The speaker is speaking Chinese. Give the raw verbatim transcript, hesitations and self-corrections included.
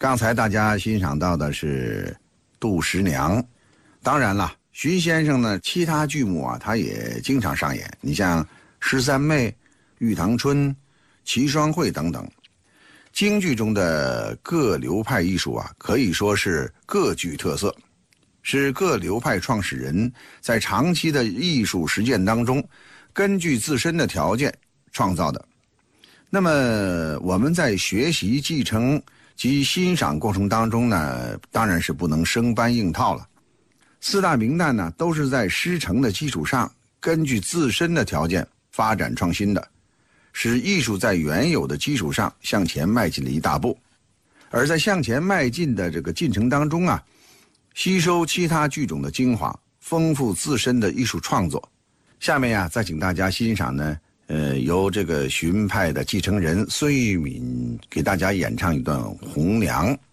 刚才大家欣赏到的是杜十娘，当然了，荀先生呢，其他剧目啊，他也经常上演。你像《十三妹》《玉堂春》《齐双会》等等。京剧中的各流派艺术啊，可以说是各具特色，是各流派创始人在长期的艺术实践当中，根据自身的条件创造的。那么我们在学习、继承及欣赏过程当中呢，当然是不能生搬硬套了。四大名旦呢，都是在师承的基础上，根据自身的条件发展创新的，使艺术在原有的基础上向前迈进了一大步。而在向前迈进的这个进程当中啊，吸收其他剧种的精华，丰富自身的艺术创作。下面呀、啊，再请大家欣赏呢，呃，由这个荀派的继承人孙玉敏给大家演唱一段《红娘》。